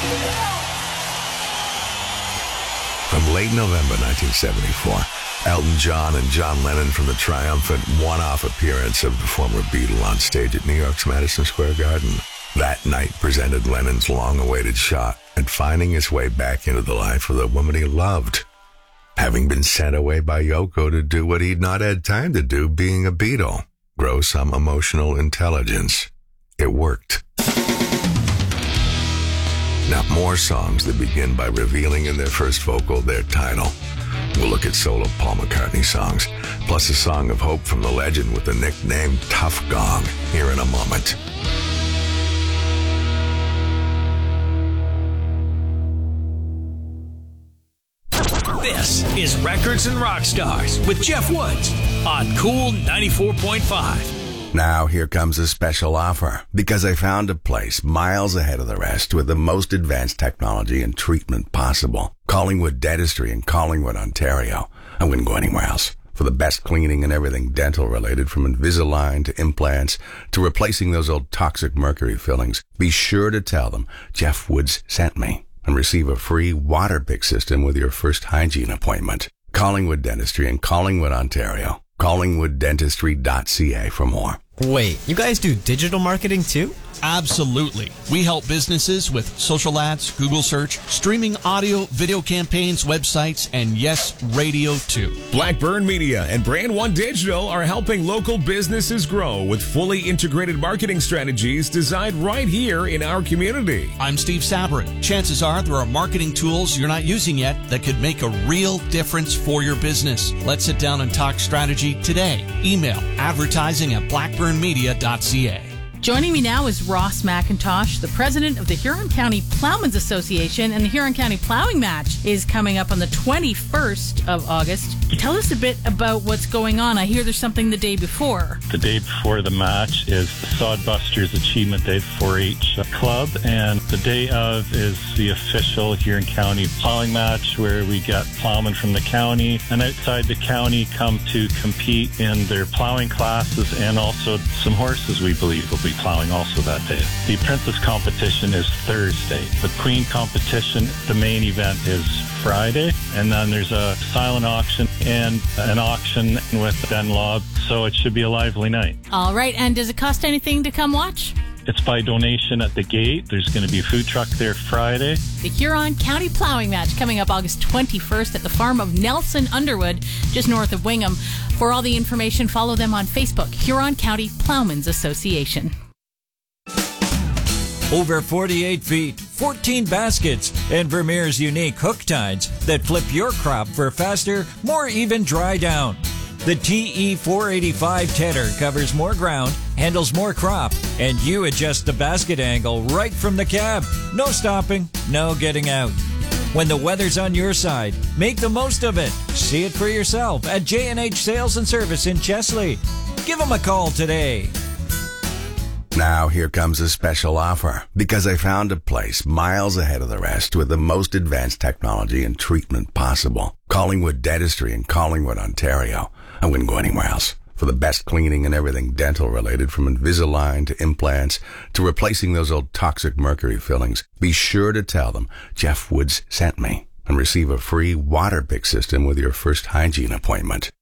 From late November 1974, Elton John and John Lennon from the triumphant one-off appearance of the former Beatle on stage at New York's Madison Square Garden. That night presented Lennon's long-awaited shot at finding his way back into the life of the woman he loved, having been sent away by Yoko to do what he'd not had time to do being a Beatle, grow some emotional intelligence. It worked. Now, more songs that begin by revealing in their first vocal their title. We'll look at solo Paul McCartney songs, plus a song of hope from the legend with the nickname Tough Gong, here in a moment. This is Records and Rock Stars with Jeff Woods on Cool 94.5. Now here comes a special offer, because I found a place miles ahead of the rest with the most advanced technology and treatment possible. Collingwood Dentistry in Collingwood, Ontario. I wouldn't go anywhere else. For the best cleaning and everything dental related, from Invisalign to implants to replacing those old toxic mercury fillings. Be sure to tell them Jeff Woods sent me and receive a free water pick system with your first hygiene appointment. Collingwood Dentistry in Collingwood, Ontario. CollingwoodDentistry.ca for more. Wait, you guys do digital marketing too? Absolutely. We help businesses with social ads, Google search, streaming audio, video campaigns, websites, and yes, radio too. Blackburn Media and Brand One Digital are helping local businesses grow with fully integrated marketing strategies designed right here in our community. I'm Steve Sabrin. Chances are there are marketing tools you're not using yet that could make a real difference for your business. Let's sit down and talk strategy today. Email advertising@blackburnmedia.ca. Joining me now is Ross McIntosh, the president of the Huron County Plowmen's Association, and the Huron County Plowing Match is coming up on the 21st of August. Tell us a bit about what's going on. I hear there's something the day before. The day before the match is the Sodbusters Achievement Day 4-H Club, and the day of is the official Huron County Plowing Match, where we get plowmen from the county and outside the county come to compete in their plowing classes, and also some horses we believe will be plowing also that day. The apprentice competition is Thursday. The Queen competition, the main event, is Friday, and then there's a silent auction and an auction with Dunlop, so it should be a lively night. All right, and does it cost anything to come watch? It's by donation at the gate. There's going to be a food truck there Friday. The Huron County Plowing Match coming up August 21st at the farm of Nelson Underwood, just north of Wingham. For all the information, follow them on Facebook, Huron County Plowmen's Association. Over 48 feet, 14 baskets, and Vermeer's unique hook tines that flip your crop for faster, more even dry down. The TE485 tedder covers more ground, handles more crop, and you adjust the basket angle right from the cab. No stopping, no getting out. When the weather's on your side, make the most of it. See it for yourself at J&H Sales and Service in Chesley. Give them a call today. Now here comes a special offer, because I found a place miles ahead of the rest with the most advanced technology and treatment possible. Collingwood Dentistry in Collingwood, Ontario. I wouldn't go anywhere else. For the best cleaning and everything dental related, from Invisalign to implants to replacing those old toxic mercury fillings. Be sure to tell them Jeff Woods sent me and receive a free water pick system with your first hygiene appointment.